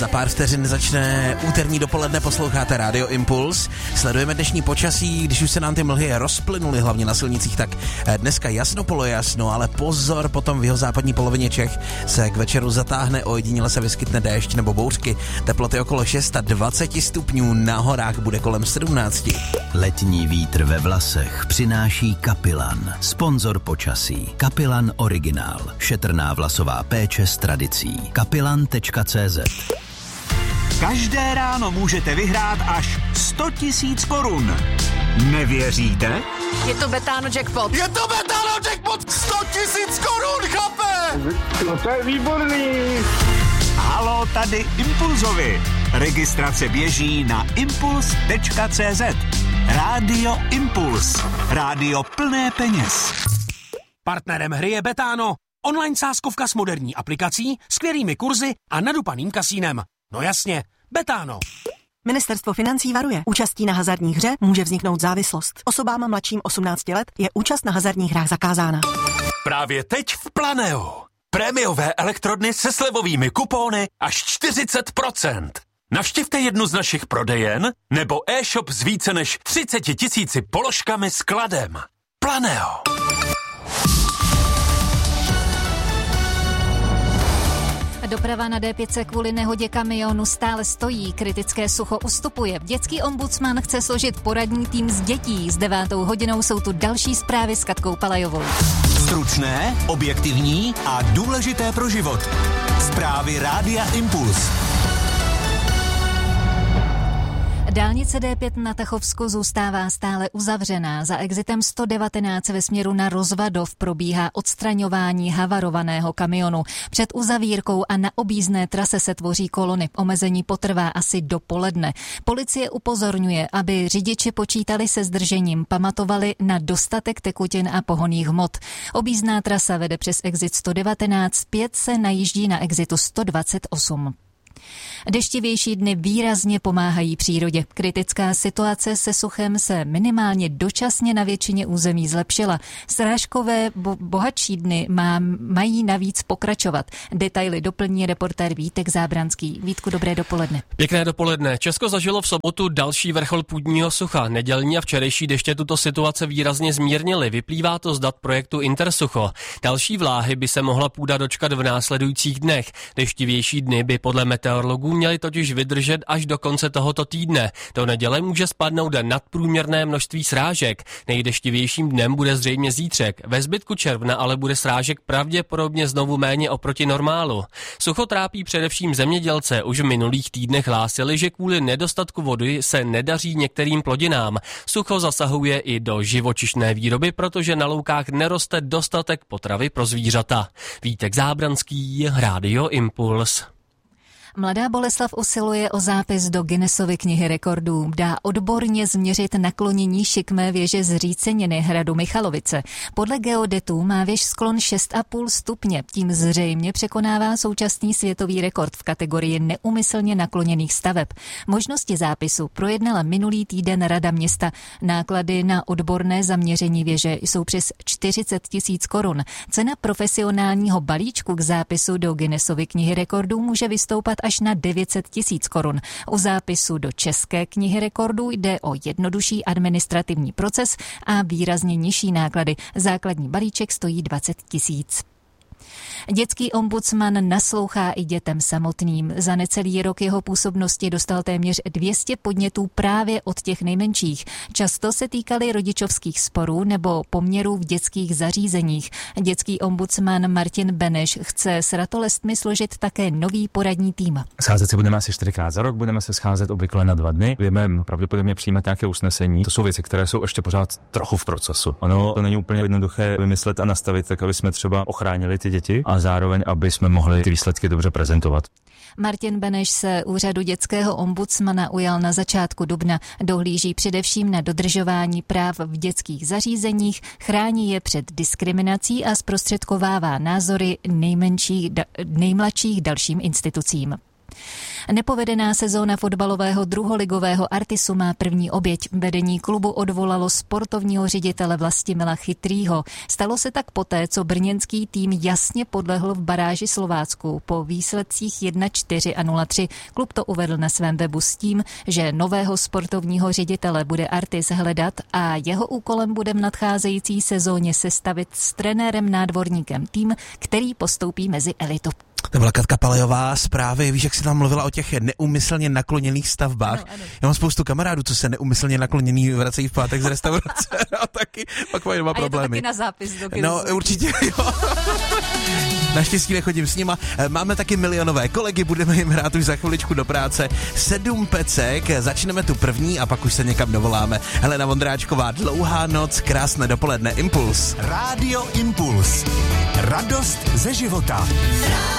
Za pár vteřin začne úterní dopoledne, posloucháte Radio Impuls. Sledujeme dnešní počasí, když už se nám ty mlhy rozplynuly, hlavně na silnicích, tak dneska jasno polojasno, ale pozor, potom v jihozápadní polovině Čech se k večeru zatáhne, ojediněle se vyskytne déšť nebo bouřky. Teploty okolo 620 stupňů, na horách bude kolem 17. Letní vítr ve vlasech přináší Kapilan, sponzor počasí. Kapilan Originál, šetrná vlasová péče s tradicí. Kapilan.cz. Každé ráno můžete vyhrát až 100 000 korun. Nevěříte? Je to Betano jackpot. Je to Betano jackpot! 100 000 korun, chlape! No to je výborný. Halo, tady Impulzovi. Registrace běží na impuls.cz. Rádio Impuls. Rádio plné peněz. Partnerem hry je Betano. Online sázkovka s moderní aplikací, skvělými kurzy a nadupaným kasínem. No jasně, Betano. Ministerstvo financí varuje. Účastí na hazardní hře může vzniknout závislost. Osobám mladším 18 let je účast na hazardních hrách zakázána. Právě teď v Planeu. Prémiové elektrodny se slevovými kupóny až 40%. Navštivte jednu z našich prodejen nebo e-shop s více než 30 000 položkami s kladem. Planeo. Doprava na D5 kvůli nehodě kamionu stále stojí, kritické sucho ustupuje. Dětský ombudsman chce složit poradní tým z dětí. S 9. hodinou jsou tu další zprávy s Katkou Palajovou. Stručné, objektivní a důležité pro život. Zprávy Rádia Impuls. Dálnice D5 na Tachovsku zůstává stále uzavřená. Za exitem 119 ve směru na Rozvadov probíhá odstraňování havarovaného kamionu. Před uzavírkou a na objízdné trase se tvoří kolony. Omezení potrvá asi do poledne. Policie upozorňuje, aby řidiči počítali se zdržením, pamatovali na dostatek tekutin a pohonných hmot. Objízdná trasa vede přes exit 119, zpět se najíždí na exitu 128. Deštivější dny výrazně pomáhají přírodě. Kritická situace se suchem se minimálně dočasně na většině území zlepšila. Srážkové bohatší dny mají navíc pokračovat. Detaily doplní reportér Vítek Zábranský. Vítku, dobré dopoledne. Pěkné dopoledne. Česko zažilo v sobotu další vrchol půdního sucha. Nedělní a včerejší deště tuto situace výrazně zmírnily. Vyplývá to z dat projektu Intersucho. Další vláhy by se mohla půda dočkat v následujících dnech. Deštivější dny by podle meteorologů měli totiž vydržet až do konce tohoto týdne. Do neděle může spadnout nadprůměrné množství srážek. Nejdeštivějším dnem bude zřejmě zítřek. Ve zbytku června ale bude srážek pravděpodobně znovu méně oproti normálu. Sucho trápí především zemědělce. Už v minulých týdnech hlásili, že kvůli nedostatku vody se nedaří některým plodinám. Sucho zasahuje i do živočišné výroby, protože na loukách neroste dostatek potravy pro zvířata. Vítek Zábranský, Rádio Impuls. Mladá Boleslav usiluje o zápis do Guinnessovy knihy rekordů. Dá odborně změřit naklonění šikmé věže z Říceniny hradu Michalovice. Podle geodetů má věž sklon 6,5 stupně. Tím zřejmě překonává současný světový rekord v kategorii neúmyslně nakloněných staveb. Možnosti zápisu projednala minulý týden Rada města. Náklady na odborné zaměření věže jsou přes 40 000 korun. Cena profesionálního balíčku k zápisu do Guinnessovy knihy rekordů může vystoupat až na 900 000 korun. U zápisu do České knihy rekordů jde o jednodušší administrativní proces a výrazně nižší náklady. Základní balíček stojí 20 000. Dětský ombudsman naslouchá i dětem samotným. Za necelý rok jeho působnosti dostal téměř 200 podnětů právě od těch nejmenších. Často se týkaly rodičovských sporů nebo poměrů v dětských zařízeních. Dětský ombudsman Martin Beneš chce s ratolestmi složit také nový poradní tým. Scházet se budeme asi 4krát za rok, budeme se scházet obvykle na 2 dny. Budeme pravděpodobně přijímat nějaké usnesení. To jsou věci, které jsou ještě pořád trochu v procesu. Ono to není úplně jednoduché vymyslet a nastavit tak, aby jsme třeba ochránili ty děti a zároveň, aby jsme mohli ty výsledky dobře prezentovat. Martin Beneš se úřadu dětského ombudsmana ujal na začátku dubna. Dohlíží především na dodržování práv v dětských zařízeních, chrání je před diskriminací a zprostředkovává názory nejmladších dalším institucím. Nepovedená sezóna fotbalového druholigového Artisu má první oběť. Vedení klubu odvolalo sportovního ředitele Vlastimila Chytrýho. Stalo se tak poté, co brněnský tým jasně podlehl v baráži Slovácku. Po výsledcích 1-4 a 0-3 klub to uvedl na svém webu s tím, že nového sportovního ředitele bude Artis hledat a jeho úkolem bude v nadcházející sezóně sestavit s trenérem Nádvorníkem tým, který postoupí mezi elitu. To byla Katka Palejová, zprávy, víš, jak jsi tam mluvila o těch neumyslně nakloněných stavbách. Ano. Já mám spoustu kamarádů, co se neumyslně nakloněný vracejí v pátek z restaurace a taky pak mají doma problémy. A je to taky na zápis do Guinnessu. No, určitě, jo. Naštěstí nechodím s nima. Máme taky milionové kolegy, budeme jim hrát už za chviličku do práce. 7 pecek, začneme tu první a pak už se někam dovoláme. Helena Vondráčková, Dlouhá noc, krásné dopoledne, Impuls. Rádio Impuls. Radost ze života.